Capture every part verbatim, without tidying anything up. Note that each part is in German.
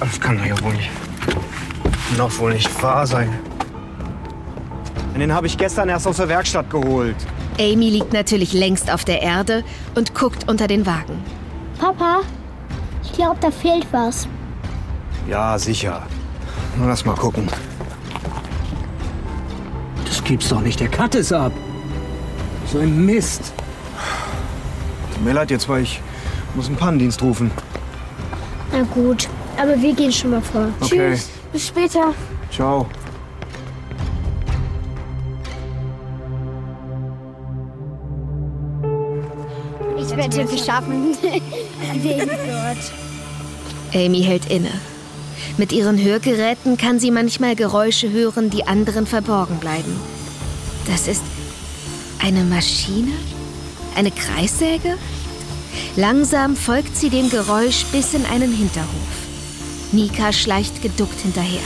Das kann doch ja wohl nicht. Noch wohl nicht wahr sein. Den habe ich gestern erst aus der Werkstatt geholt. Amy liegt natürlich längst auf der Erde und guckt unter den Wagen. Papa, ich glaube, da fehlt was. Ja, sicher. Nur lass mal gucken. Das gibt's doch nicht. Der Cut ist ab. So ein Mist. Tut mir leid jetzt, weil ich muss einen Pannendienst rufen. Na gut, aber wir gehen schon mal vor. Okay. Tschüss, bis später. Ciao. Ich wette, wir schaffen den dort. Amy hält inne. Mit ihren Hörgeräten kann sie manchmal Geräusche hören, die anderen verborgen bleiben. Das ist eine Maschine? Eine Kreissäge? Langsam folgt sie dem Geräusch bis in einen Hinterhof. Nika schleicht geduckt hinterher.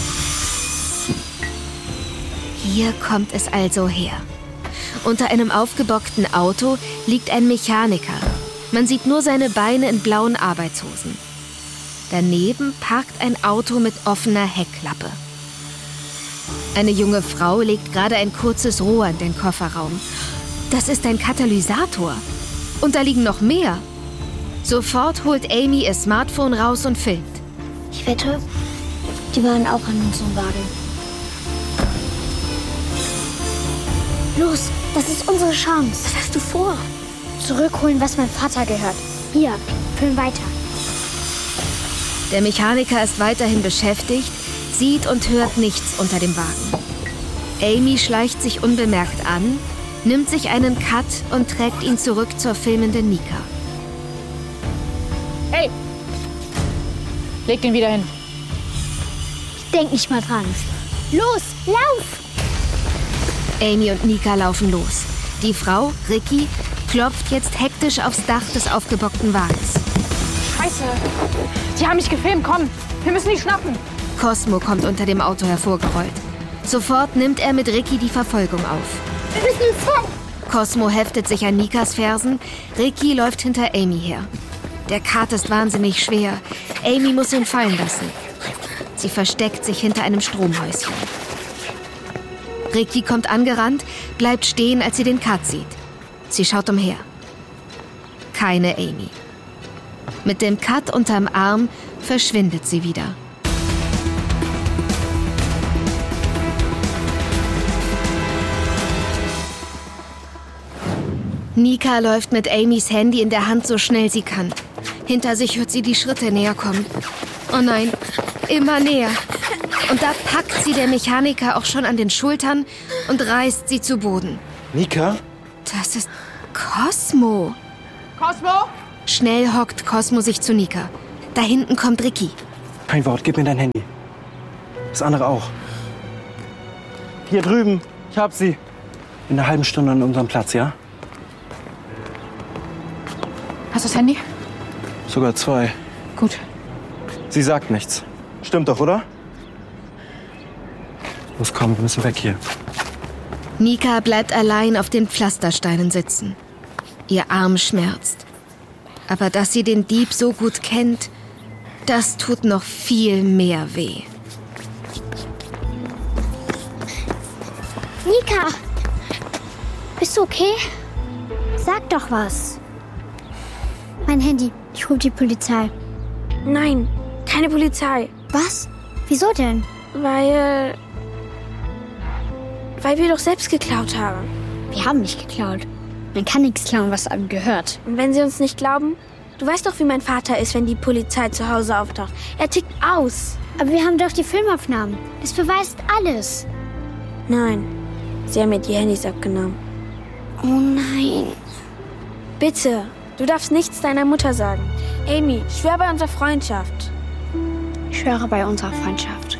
Hier kommt es also her. Unter einem aufgebockten Auto liegt ein Mechaniker. Man sieht nur seine Beine in blauen Arbeitshosen. Daneben parkt ein Auto mit offener Heckklappe. Eine junge Frau legt gerade ein kurzes Rohr in den Kofferraum. Das ist ein Katalysator. Und da liegen noch mehr. Sofort holt Amy ihr Smartphone raus und filmt. Ich wette, die waren auch an unserem Wagen. Los, das ist unsere Chance. Was hast du vor? Zurückholen, was mein Vater gehört. Hier, film weiter. Der Mechaniker ist weiterhin beschäftigt, sieht und hört nichts unter dem Wagen. Amy schleicht sich unbemerkt an, nimmt sich einen Cut und trägt ihn zurück zur filmenden Nika. Hey! Leg den wieder hin. Ich denk nicht mal dran. Los, lauf! Amy und Nika laufen los. Die Frau, Ricky, klopft jetzt hektisch aufs Dach des aufgebockten Wagens. Scheiße! Die haben mich gefilmt, komm! Wir müssen die schnappen! Cosmo kommt unter dem Auto hervorgerollt. Sofort nimmt er mit Ricky die Verfolgung auf. Wir müssen vor! Cosmo heftet sich an Nikas Fersen, Ricky läuft hinter Amy her. Der Kart ist wahnsinnig schwer. Amy muss ihn fallen lassen. Sie versteckt sich hinter einem Stromhäuschen. Ricky kommt angerannt, bleibt stehen, als sie den Kart sieht. Sie schaut umher. Keine Amy. Mit dem Cut unterm Arm verschwindet sie wieder. Nika läuft mit Amys Handy in der Hand so schnell sie kann. Hinter sich hört sie die Schritte näher kommen. Oh nein, immer näher. Und da packt sie der Mechaniker auch schon an den Schultern und reißt sie zu Boden. Nika? Das ist Cosmo. Cosmo? Schnell hockt Cosmo sich zu Nika. Da hinten kommt Ricky. Kein Wort, gib mir dein Handy. Das andere auch. Hier drüben, ich hab sie. In einer halben Stunde an unserem Platz, ja? Hast du das Handy? Sogar zwei. Gut. Sie sagt nichts. Stimmt doch, oder? Los, komm, wir müssen weg hier. Nika bleibt allein auf den Pflastersteinen sitzen. Ihr Arm schmerzt. Aber dass sie den Dieb so gut kennt, das tut noch viel mehr weh. Nika! Bist du okay? Sag doch was. Mein Handy. Ich rufe die Polizei. Nein, keine Polizei. Was? Wieso denn? Weil... Weil wir doch selbst geklaut haben. Wir haben nicht geklaut. Man kann nichts klauen, was einem gehört. Und wenn Sie uns nicht glauben, du weißt doch, wie mein Vater ist, wenn die Polizei zu Hause auftaucht. Er tickt aus. Aber wir haben doch die Filmaufnahmen. Das beweist alles. Nein, Sie haben mir die Handys abgenommen. Oh nein. Bitte, du darfst nichts deiner Mutter sagen. Amy, schwör bei unserer Freundschaft. Ich schwöre bei unserer Freundschaft.